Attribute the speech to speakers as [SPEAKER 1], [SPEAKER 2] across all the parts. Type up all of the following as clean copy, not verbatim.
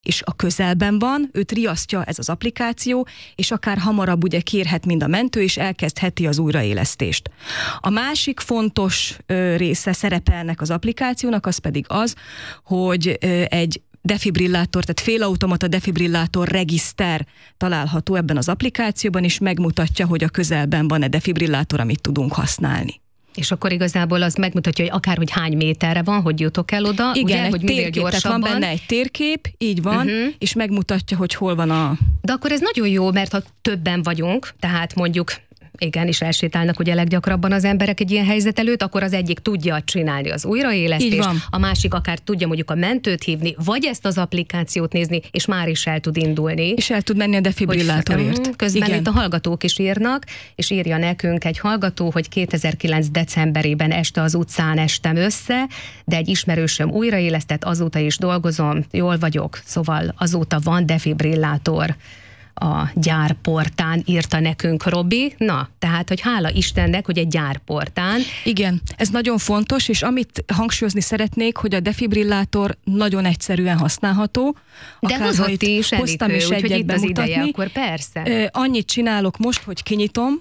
[SPEAKER 1] és a közelben van, őt riasztja ez az applikáció, és akár hamarabb ugye kérhet, mind a mentő, és elkezdheti az újraélesztést. A másik fontos része, szerepe ennek az applikációnak, az pedig az, hogy egy defibrillátor, tehát félautomata defibrillátor regiszter található ebben az applikációban, és megmutatja, hogy a közelben van-e defibrillátor, amit tudunk használni.
[SPEAKER 2] És akkor igazából az megmutatja, hogy akárhogy hány méterre van, hogy jutok el oda,
[SPEAKER 1] igen,
[SPEAKER 2] ugye,
[SPEAKER 1] egy
[SPEAKER 2] hogy minél
[SPEAKER 1] térkép,
[SPEAKER 2] gyorsabban.
[SPEAKER 1] van benne egy térkép, így van, és megmutatja, hogy hol van a...
[SPEAKER 2] De akkor ez nagyon jó, mert ha többen vagyunk, tehát mondjuk igen, és elsétálnak ugye leggyakrabban az emberek egy ilyen helyzet előtt, akkor az egyik tudja csinálni az újraélesztést, a másik akár tudja mondjuk a mentőt hívni, vagy ezt az applikációt nézni, és már is el tud indulni.
[SPEAKER 1] És el tud menni a defibrillátorért.
[SPEAKER 2] Közben
[SPEAKER 1] igen.
[SPEAKER 2] itt a hallgatók is írnak, és írja nekünk egy hallgató, hogy 2009. decemberében este az utcán estem össze, de egy ismerősöm újraélesztett, azóta is dolgozom, jól vagyok, szóval azóta van defibrillátor a gyárportán, írta nekünk Robi. Na, tehát, hogy hála Istennek, hogy egy gyárportán.
[SPEAKER 1] Igen, ez nagyon fontos, és amit hangsúlyozni szeretnék, hogy a defibrillátor nagyon egyszerűen használható.
[SPEAKER 2] De hozott is
[SPEAKER 1] hoztam is
[SPEAKER 2] úgyhogy
[SPEAKER 1] egyet
[SPEAKER 2] itt az
[SPEAKER 1] bemutatni.
[SPEAKER 2] ideje, akkor persze.
[SPEAKER 1] Annyit csinálok most, hogy kinyitom,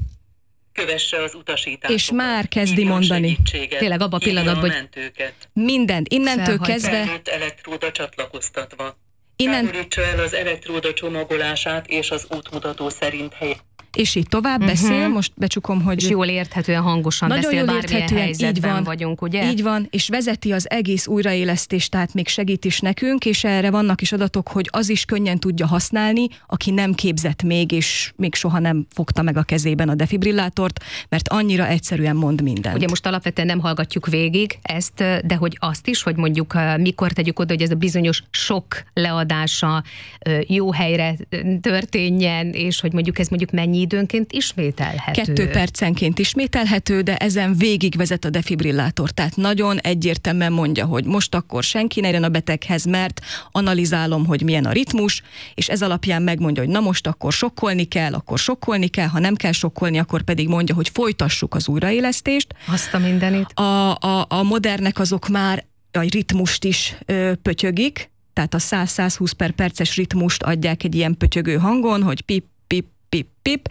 [SPEAKER 3] kövesse az utasításokat.
[SPEAKER 1] És már kezdi mondani.
[SPEAKER 2] Tényleg abban a pillanatban, hogy
[SPEAKER 1] mindent, innentől kezdve.
[SPEAKER 3] Felhőtt elektróda csatlakoztatva. Távolítsa el az elektróda csomagolását és az útmutató szerint helyet.
[SPEAKER 1] És így tovább beszél, most becsukom, hogy...
[SPEAKER 2] És jól érthetően, hangosan
[SPEAKER 1] nagyon
[SPEAKER 2] beszél,
[SPEAKER 1] jól
[SPEAKER 2] bármilyen
[SPEAKER 1] érthetően,
[SPEAKER 2] helyzetben
[SPEAKER 1] így van,
[SPEAKER 2] vagyunk, ugye?
[SPEAKER 1] Így van, és vezeti az egész újraélesztést, tehát még segít is nekünk, és erre vannak is adatok, hogy az is könnyen tudja használni, aki nem képzett még, és még soha nem fogta meg a kezében a defibrillátort, mert annyira egyszerűen mond mindent.
[SPEAKER 2] Ugye most alapvetően nem hallgatjuk végig ezt, de hogy azt is, hogy mondjuk mikor tegyük oda, hogy ez a bizonyos sok leadása jó helyre történjen, és hogy mondjuk ez mondjuk mennyi időnként ismételhető.
[SPEAKER 1] 2 percenként ismételhető, de ezen végigvezet a defibrillátor. Tehát nagyon egyértelműen mondja, hogy most akkor senki ne jön a beteghez, mert analizálom, hogy milyen a ritmus, és ez alapján megmondja, hogy na most akkor sokkolni kell, ha nem kell sokkolni, akkor pedig mondja, hogy folytassuk az újraélesztést.
[SPEAKER 2] Azt a mindenit.
[SPEAKER 1] A modernek azok már a ritmust is pötyögik, tehát a 100-120 per perces ritmust adják egy ilyen pötyögő hangon, hogy pip, pip, pip, pip,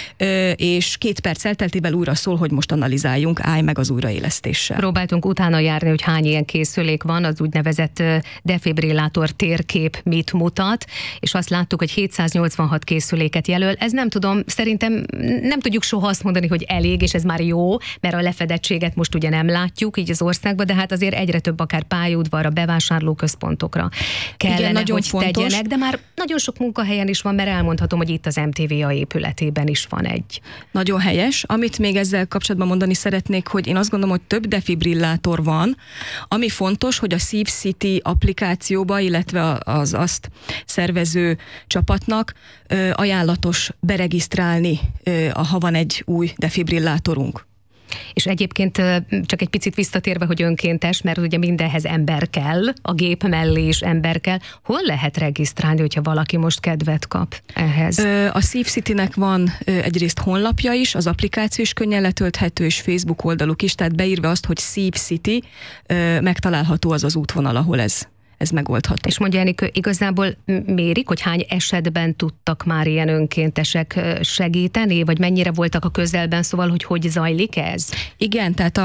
[SPEAKER 1] és 2 perc elteltével újra szól, hogy most analizáljunk, állj meg az újraélesztéssel.
[SPEAKER 2] Próbáltunk utána járni, hogy hány ilyen készülék van, az úgynevezett defibrillátor térkép mit mutat, és azt láttuk, hogy 786 készüléket jelöl. Ez nem tudom, szerintem nem tudjuk soha azt mondani, hogy elég, és ez már jó, mert a lefedettséget most ugye nem látjuk így az országban, de hát azért egyre több akár pályaudvarra, bevásárlóközpontokra kellene, igen, nagyon hogy fontos. Tegyenek, de már nagyon sok munkahelyen is van, mert elmondhatom, hogy itt az MTVA épületében is van egy. Nagyon
[SPEAKER 1] helyes. Amit még ezzel kapcsolatban mondani szeretnék, hogy én azt gondolom, hogy több defibrillátor van, ami fontos, hogy a SafeCity applikációba, illetve az azt szervező csapatnak ajánlatos beregisztrálni, ha van egy új defibrillátorunk.
[SPEAKER 2] És egyébként csak egy picit visszatérve, hogy önkéntes, mert ugye mindenhez ember kell, a gép mellé is ember kell. Hol lehet regisztrálni, hogyha valaki most kedvet kap ehhez?
[SPEAKER 1] A SafeCity-nek van egyrészt honlapja is, az applikáció is könnyen letölthető, és Facebook oldaluk is, tehát beírva azt, hogy SafeCity, megtalálható az az útvonal, ahol ez megoldható.
[SPEAKER 2] És mondja, Enikő, igazából mérik, hogy hány esetben tudtak már ilyen önkéntesek segíteni, vagy mennyire voltak a közelben, szóval, hogy zajlik ez?
[SPEAKER 1] Igen, tehát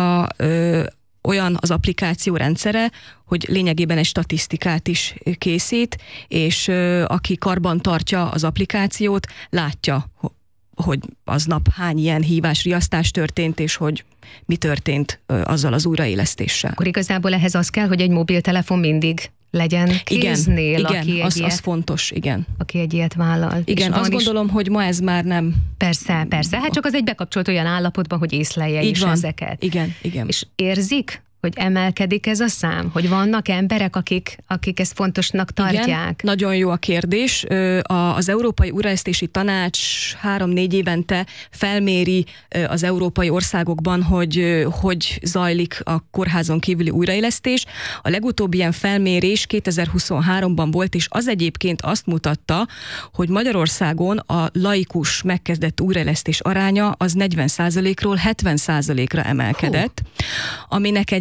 [SPEAKER 1] olyan az applikáció rendszere, hogy lényegében egy statisztikát is készít, és aki karban tartja az applikációt, látja, hogy aznap hány ilyen hívás-riasztás történt, és hogy mi történt azzal az újraélesztéssel.
[SPEAKER 2] Akkor igazából ehhez az kell, hogy egy mobiltelefon mindig legyen kéznél,
[SPEAKER 1] igen,
[SPEAKER 2] aki egy ilyet,
[SPEAKER 1] az fontos, igen.
[SPEAKER 2] Aki egy ilyet vállal.
[SPEAKER 1] Igen, azt gondolom, hogy ma ez már nem...
[SPEAKER 2] Persze, hát csak az egy bekapcsolt olyan állapotban, hogy észlelje is ezeket.
[SPEAKER 1] Igen.
[SPEAKER 2] És érzik, hogy emelkedik ez a szám? Hogy vannak emberek, akik ezt fontosnak tartják?
[SPEAKER 1] Igen, nagyon jó a kérdés. Az Európai Újraélesztési Tanács 3-4 évente felméri az európai országokban, hogy zajlik a kórházon kívüli újraélesztés. A legutóbbi ilyen felmérés 2023-ban volt, és az egyébként azt mutatta, hogy Magyarországon a laikus megkezdett újraélesztés aránya az 40%-ról 70%-ra emelkedett, aminek egy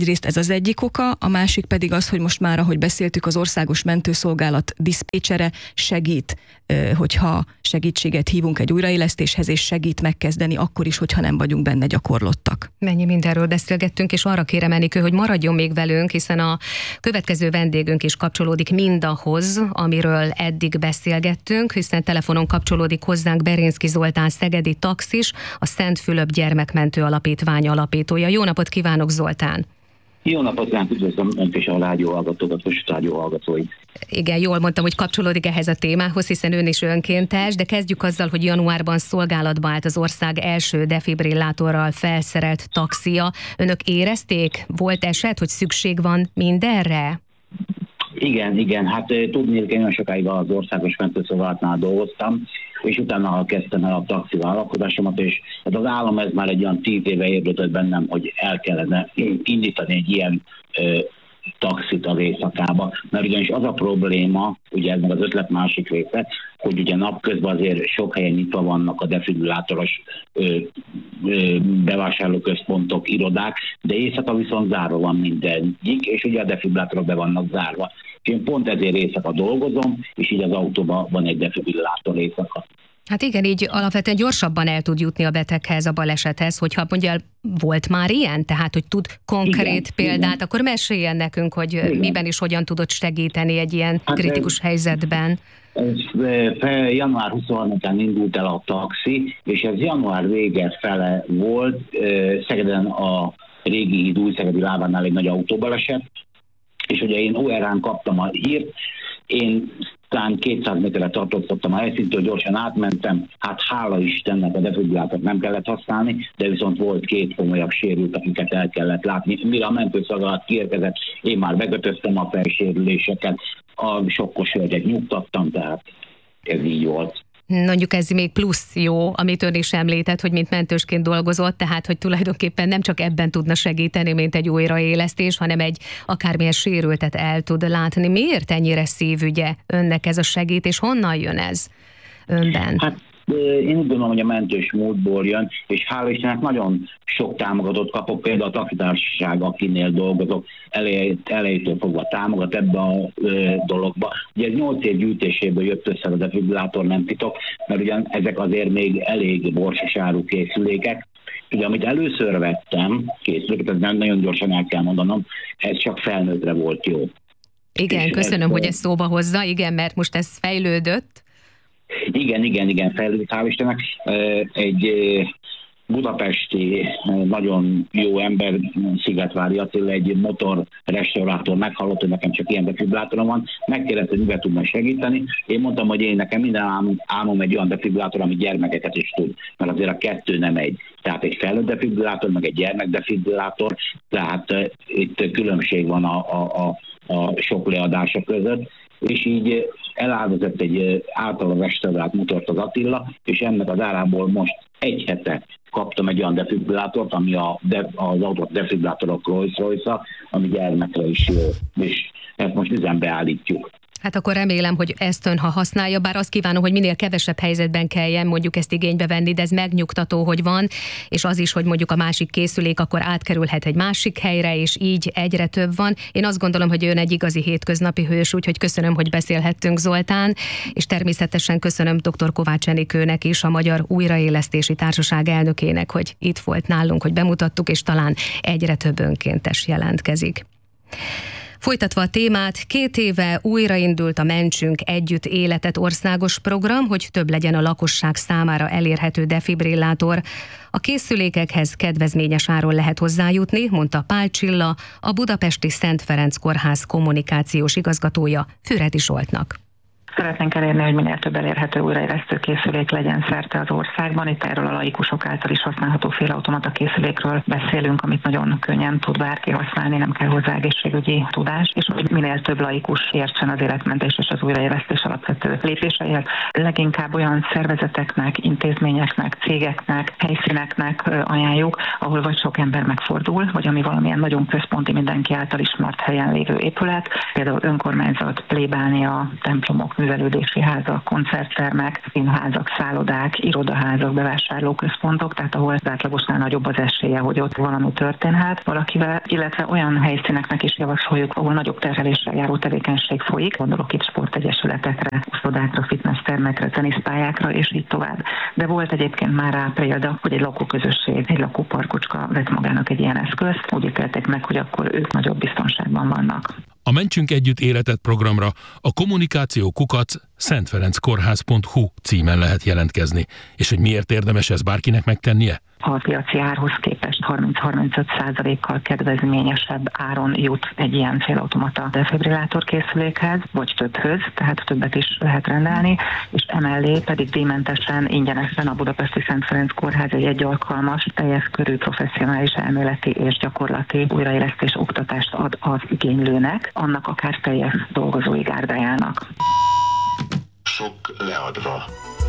[SPEAKER 1] Egyrészt ez az egyik oka, a másik pedig az, hogy most már, ahogy beszéltük, az Országos Mentőszolgálat diszpécsere segít, hogyha segítséget hívunk egy újraélesztéshez, és segít megkezdeni akkor is, hogyha nem vagyunk benne gyakorlottak.
[SPEAKER 2] Mennyi mindenről beszélgettünk, és arra kérem Enikő, hogy maradjon még velünk, hiszen a következő vendégünk is kapcsolódik mindahhoz, amiről eddig beszélgettünk, hiszen telefonon kapcsolódik hozzánk Berényszky Zoltán, szegedi taxis, a Szent Fülöp Gyermekmentő Alapítvány alapítója. Jó napot kívánok, Zoltán!
[SPEAKER 4] Jó napot kívánok, üdvözlöm Önt és a rádióhallgatókat, a rádióhallgatóit.
[SPEAKER 2] Igen, jól mondtam, hogy kapcsolódik ehhez a témához, hiszen ön is önkéntes, de kezdjük azzal, hogy januárban szolgálatba állt az ország első defibrillátorral felszerelt taxia. Önök érezték? Volt eset, hogy szükség van mindenre?
[SPEAKER 4] Igen, hát tudni, hogy én olyan sokáig az Országos Mentőszolgálatnál dolgoztam, és utána kezdtem el a taxi vállalkozásomat, és hát az állam ez már egy olyan 10 éve érdeklődött bennem, hogy el kellene indítani egy ilyen taxit az éjszakába, mert ugyanis az a probléma, ugye ez meg az ötlet másik része, hogy ugye napközben azért sok helyen nyitva vannak a defibrillátoros bevásárlóközpontok, irodák, de éjszaka viszont zárva van mindegyik, és ugye a defibrillátorok be vannak zárva. És én pont ezért éjszaka dolgozom, és így az autóban van egy defibrillátor éjszaka.
[SPEAKER 2] Hát igen, így alapvetően gyorsabban el tud jutni a beteghez, a balesethez, hogyha mondja, volt már ilyen? Tehát, hogy tud konkrét példát, akkor meséljen nekünk, hogy miben is hogyan tudott segíteni egy ilyen kritikus helyzetben.
[SPEAKER 4] Ez január 23-án indult el a taxi, és ez január vége fele volt. Szegeden a régi híd Újszegedi lábánál egy nagy autóbaleset, és ugye én OR-án kaptam a hírt, én talán 200 méterre tartózkodtam a helyszíntől, gyorsan átmentem, hát hála Istennek a defibrillátort nem kellett használni, de viszont volt 2 komolyabb sérült, akiket el kellett látni. Mire a mentőszolgálat kiérkezett, én már bekötöztem a fejsérüléseket, a sokkos hölgyet nyugtattam, tehát ez így volt.
[SPEAKER 2] Mondjuk ez még plusz jó, amit ön is említett, hogy mint mentősként dolgozott, tehát hogy tulajdonképpen nem csak ebben tudna segíteni, mint egy újraélesztés, hanem egy akármilyen sérültet el tud látni. Miért ennyire szívügye önnek ez a segítés? Honnan jön ez önben? Hát
[SPEAKER 4] én úgy gondolom, hogy a mentős módból jön, és hála Istennek nagyon sok támogatót kapok, például a taxitársaság, akinél dolgozok, elejétől fogva támogat ebbe a dologba. Ugye ez 8 év gyűjtéséből jött össze a defibrillátor, nem titok, mert ugyan ezek azért még elég borsos áru készülékek. Ugye, amit először vettem, készüléket, ez nem nagyon gyorsan el kell mondanom, ez csak felnőttre volt jó.
[SPEAKER 2] Igen, és köszönöm, hogy ezt szóba hozza, igen, mert most ez fejlődött.
[SPEAKER 4] Igen, fejlődött, hál' Istennek. Egy budapesti nagyon jó ember, Szigetvári Attila, egy motorrestaurátor meghallott, hogy nekem csak ilyen defibrillátorom van, megkérdezte, hogy mivel tudna segíteni. Én mondtam, hogy én nekem minden álmom egy olyan defibrillátor, ami gyermekeket is tud, mert azért a 2 nem egy. Tehát egy felnőtt defibrillátor, meg egy gyermekdefibrillátor, tehát itt különbség van a sok leadása között, és így eláldozott egy általa restaurált motort az Attila, és ennek az árából most egy hete kaptam egy olyan defibrillátort, ami az autó defibrillátorok Rolls-Royce-a, ami gyermekre is jó, és ezt most üzembe állítjuk.
[SPEAKER 2] Hát akkor remélem, hogy ezt ön, ha használja, bár azt kívánom, hogy minél kevesebb helyzetben kelljen mondjuk ezt igénybe venni, de ez megnyugtató, hogy van, és az is, hogy mondjuk a másik készülék akkor átkerülhet egy másik helyre, és így egyre több van. Én azt gondolom, hogy ön egy igazi hétköznapi hős, úgyhogy köszönöm, hogy beszélhettünk, Zoltán, és természetesen köszönöm dr. Kovács Enikőnek is, a Magyar Újraélesztési Társaság elnökének, hogy itt volt nálunk, hogy bemutattuk, és talán egyre több önkéntes jelentkezik. Folytatva a témát, 2 éve újraindult a Mentsünk Együtt Életet országos program, hogy több legyen a lakosság számára elérhető defibrillátor. A készülékekhez kedvezményes áron lehet hozzájutni, mondta Pál Csilla, a budapesti Szent Ferenc Kórház kommunikációs igazgatója Füredi Zsoltnak.
[SPEAKER 5] Szeretnénk elérni, hogy minél több elérhető újraélesztő készülék legyen szerte az országban. Itt erről a laikusok által is használható félautomata készülékről beszélünk, amit nagyon könnyen tud bárki használni, nem kell hozzá egészségügyi tudás, és hogy minél több laikus értsen az életmentés és az újraélesztés alapvető lépéseihez. Leginkább olyan szervezeteknek, intézményeknek, cégeknek, helyszíneknek ajánljuk, ahol vagy sok ember megfordul, vagy ami valamilyen nagyon központi, mindenki által ismert helyen lévő épület, például önkormányzat, plébánia, templomok, művelődési házak, koncerttermek, színházak, szállodák, irodaházak, bevásárlóközpontok, tehát ahol az átlagosnál nagyobb az esélye, hogy ott valami történhet valakivel, illetve olyan helyszíneknek is javasoljuk, ahol nagyobb terheléssel járó tevékenység folyik, gondolok itt sportegyesületekre, uszodákra, fitnesstermekre, teniszpályákra, és így tovább. De volt egyébként már rá példa, hogy egy lakóközösség, egy lakóparkocska vett magának egy ilyen eszközt, úgy ítélték meg, hogy akkor ők nagyobb biztonságban vannak.
[SPEAKER 6] A Mentsünk Együtt Életet programra a kommunikációkukac.szentferenckórház.hu címen lehet jelentkezni. És hogy miért érdemes ez bárkinek megtennie?
[SPEAKER 5] A piaci árhoz képest 30-35%-kal kedvezményesebb áron jut egy ilyen félautomata defibrillátor készülékhez, vagy többhöz, tehát többet is lehet rendelni, és emellé pedig díjmentesen, ingyenesen a Budapesti Szent Ferenc Kórház egy alkalmas, teljes körű professzionális elméleti és gyakorlati újraélesztés oktatást ad az igénylőnek, annak akár teljes dolgozói gárdájának.
[SPEAKER 7] Sok leadva.